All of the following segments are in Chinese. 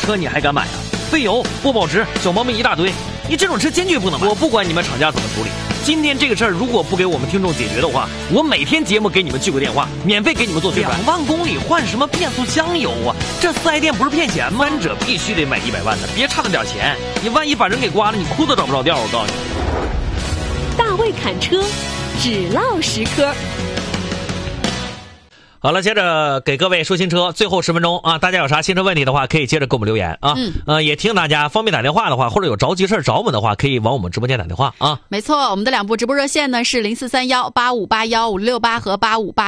车你还敢买啊？费油、不保值、小毛病一大堆，你这种车坚决不能买。我不管你们厂家怎么处理，今天这个事儿如果不给我们听众解决的话，我每天节目给你们聚个电话，免费给你们做宣传。2万公里换什么变速箱油啊？这四 S 店不是骗钱吗？三者必须得买100万的，别差那点钱，你万一把人给刮了，你裤子找不着调。我告诉你， 大卫侃车，只唠10科。 好了，接着给各位说新车，最后10分钟啊，大家有啥新车问题的话，可以接着给我们留言啊。也听大家方便打电话的话，或者有着急事找我们的话，可以往我们直播间打电话啊。 没错，我们的2部直播热线呢是043185815668和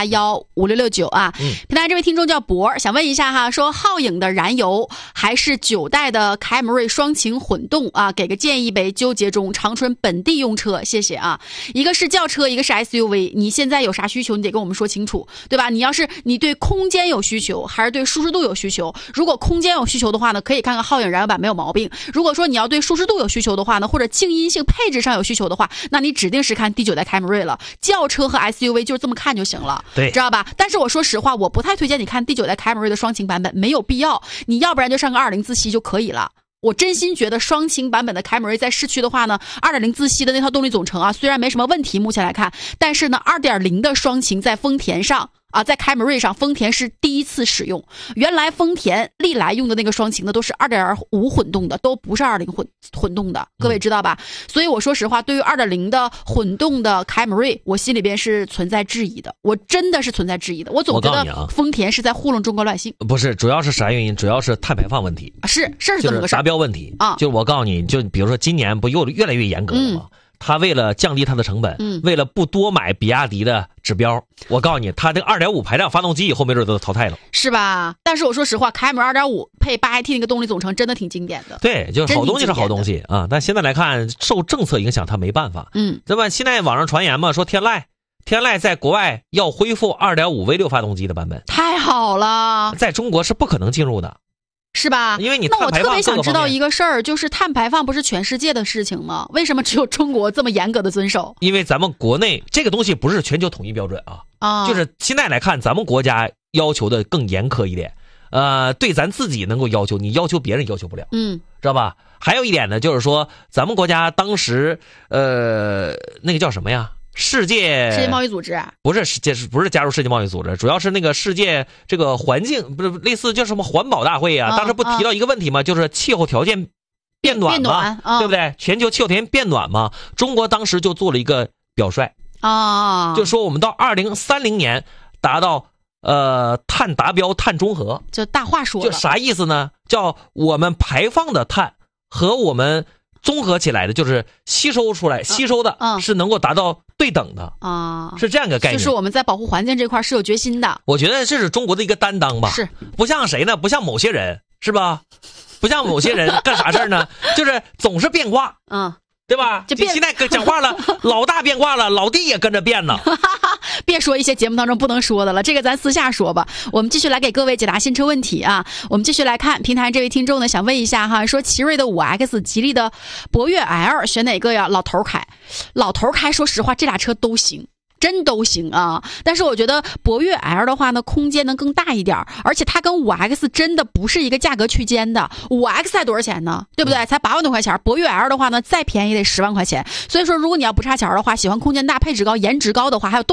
85815669啊。平台这位听众叫博，想问一下哈，说皓影的燃油还是9代的凯美瑞双擎混动啊？给个建议呗，纠结中，长春本地用车，谢谢啊。一个是轿车，一个是 SUV， 你现在有啥需求，你得跟我们说清楚，对吧？你要是你对空间有需求，还是对舒适度有需求？如果空间有需求的话呢，可以看看皓影燃油版没有毛病。如果说你要对舒适度有需求的话呢，或者静音性配置上有需求的话，那你指定是看第9代凯美瑞了。轿车和 SUV 就是这么看就行了， 对， 知道吧？但是我说实话，我不太推荐你看第9代凯美瑞的双擎版本，没有必要。你要不然就上个2.0自吸就可以了。我真心觉得双擎版本的凯美瑞在市区的话呢 ,2.0 自吸的那套动力总成啊，虽然没什么问题，目前来看，但是呢 2.0 的双擎在丰田上啊，在凯美瑞上，丰田是第一次使用。原来丰田历来用的那个双擎呢，都是 2.5 混动的，都不是2.0混动的，各位知道吧？所以我说实话，对于 2.0 的混动的凯美瑞，我心里边是存在质疑的，我真的是存在质疑的。我总觉得丰田是在糊弄中国老百姓。 不是，主要是啥原因？主要是碳排放问题。 是这么个事儿， 达标问题啊。就我告诉你，就比如说今年不又越来越严格了吗？他为了降低他的成本，为了不多买比亚迪的指标，我告诉你，他这个 2.5 排量发动机以后没准都淘汰了， 是吧？但是我说实话，凯美瑞 2.5 配 8AT 那个动力总成真的挺经典的。 对，就是好东西是好东西啊，但现在来看，受政策影响，他没办法。对吧？现在网上传言嘛，说天籁在国外要恢复 2.5 V6 发动机的版本， 太好了， 在中国是不可能进入的。 是吧？ 因为你那我特别想知道一个事儿，就是碳排放不是全世界的事情吗？为什么只有中国这么严格的遵守？ 因为咱们国内这个东西不是全球统一标准啊，就是现在来看，咱们国家要求的更严苛一点。对咱自己能够要求，你要求别人要求不了，知道吧？还有一点呢，就是说咱们国家当时那个叫什么呀？世界贸易组织不是加入世界贸易组织，主要是那个世界这个环境不是类似叫什么环保大会啊？当时不提到一个问题吗？就是气候条件变暖嘛，对不对？全球气候条件变暖嘛，中国当时就做了一个表率啊，就说我们到2030年达到碳达标、碳中和， 就大话说了， 就啥意思呢？叫我们排放的碳和我们综合起来的，就是吸收的是能够达到对等的啊，是这样一个概念。 就是我们在保护环境这块是有决心的。 我觉得这是中国的一个担当吧， 是不像谁呢？不像某些人，是吧？不像某些人干啥事儿呢？就是总是变卦，对吧？就现在讲话了，老大变卦了，老弟也跟着变呢。 别说一些节目当中不能说的了，这个咱私下说吧。我们继续来给各位解答新车问题啊。我们继续来看平台这位听众呢，想问一下哈，说奇瑞的5X、吉利的博越 L 选哪个呀？老头开，说实话，这俩车都行。真都行啊，但是我觉得博越 L 的话呢，空间能更大一点，而且它跟5X 真的不是一个价格区间的。5X 才多少钱呢？对不对？才8万多块钱。博越 L 的话呢，再便宜得10万块钱。所以说，如果你要不差钱的话，喜欢空间大、配置高、颜值高的话，还有